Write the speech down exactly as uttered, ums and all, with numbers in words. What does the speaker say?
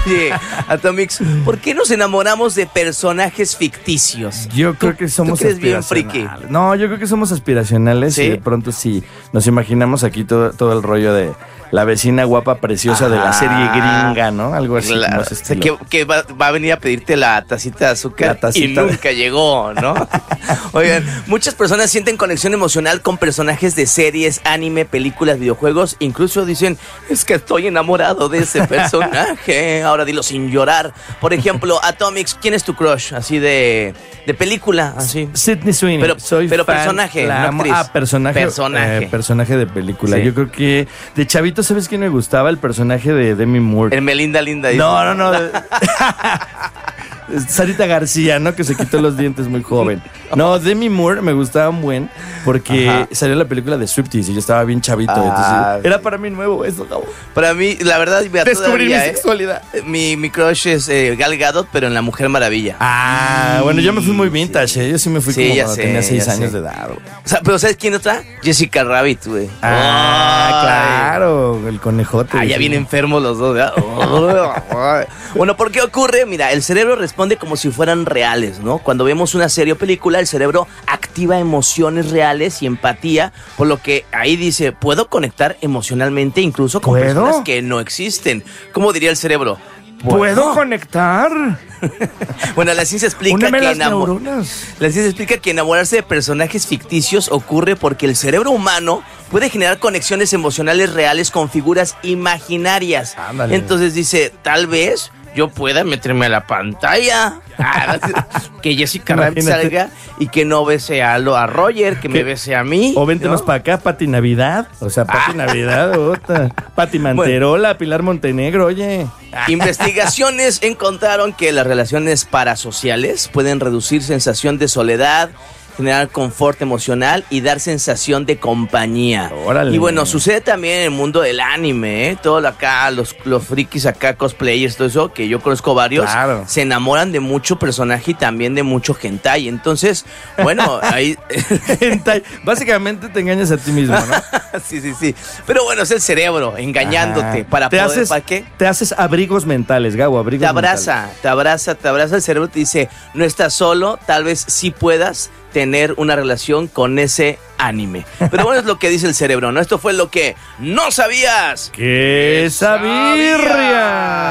Oye, Atomix, ¿por qué nos enamoramos de personajes ficticios? Yo creo que somos ¿tú crees bien aspiracionales. friki? No, yo creo que somos aspiracionales. ¿Sí? Y de pronto sí nos imaginamos aquí todo, todo el rollo de la vecina guapa preciosa de la Ah, serie gringa, ¿no? Algo así Claro, como ese o sea, estilo. que, que va, va a venir a pedirte la tacita de azúcar La tacita. y nunca llegó, ¿no? Oigan, muchas personas sienten conexión emocional con personajes de series, anime, películas, videojuegos. Incluso dicen, es que estoy enamorado de ese personaje. Ahora dilo sin llorar. Por ejemplo, Atomix, ¿quién es tu crush? Así de, de película, así. Sydney Sweeney. Pero- Soy pero fan, personaje, la no amo. actriz. Ah, personaje. Personaje. eh, personaje de película. Sí. Yo creo que de chavito, ¿sabes quién me gustaba? El personaje de Demi Moore. El Melinda Linda. dice. No, no, no. Sarita García, ¿no? Que se quitó los dientes muy joven. No, Demi Moore me gustaba un buen porque Ajá. salió la película de Striptease y yo estaba bien chavito. Ah, entonces, era para mí nuevo eso, Gabo. Para mí, la verdad, mira, Descubrir mi todavía, ¿eh? sexualidad. Mi, mi crush es eh, Gal Gadot, pero en La Mujer Maravilla. Ah, bueno, yo me fui muy vintage, ¿eh? Yo sí me fui Sí, como ya cuando sé, tenía seis ya años sé. de edad. güey. O sea, pero ¿sabes quién otra? Jessica Rabbit, güey. Ah, Ay. claro, el conejote. Ah, ya sí. bien enfermos los dos, ¿verdad? Bueno, ¿por qué ocurre? Mira, el cerebro responde como si fueran reales, ¿no? Cuando vemos una serie o película, el cerebro activa emociones reales y empatía, por lo que ahí dice, puedo conectar emocionalmente incluso con ¿Puedo? personas que no existen. ¿Cómo diría el cerebro? ¿Puedo conectar? Bueno, la ciencia explica Úneme que las enamo- neuronas. La ciencia explica que enamorarse de personajes ficticios ocurre porque el cerebro humano puede generar conexiones emocionales reales con figuras imaginarias. Ándale. Entonces dice, tal vez yo pueda meterme a la pantalla, ah, que Jessica Rabbit Imagínate. salga y que no bese a, lo, a Roger, que me ¿Qué? bese a mí. O véntenos ¿no? para acá, Pati Navidad. O sea, Pati Ah. Navidad, otra. Pati Manterola, Pilar Montenegro, oye. Investigaciones encontraron que las relaciones parasociales pueden reducir sensación de soledad, generar confort emocional y dar sensación de compañía. Órale. Y bueno, sucede también en el mundo del anime, ¿eh? Todo lo acá, los, los frikis acá, cosplayers, todo eso, que yo conozco varios, Claro. se enamoran de mucho personaje y también de mucho hentai. Entonces, bueno, ahí... Hentai. Básicamente te engañas a ti mismo, ¿no? sí, sí, sí. Pero bueno, es el cerebro engañándote Ah, para te poder... haces, ¿Para qué? Te haces abrigos mentales, Gabo, abrigos Te abraza, te abraza, te abraza el cerebro, te dice, no estás solo, tal vez sí puedas tener una relación con ese anime. Pero bueno, es lo que dice el cerebro, ¿no? Esto fue lo que no sabías. ¡Qué sabirria!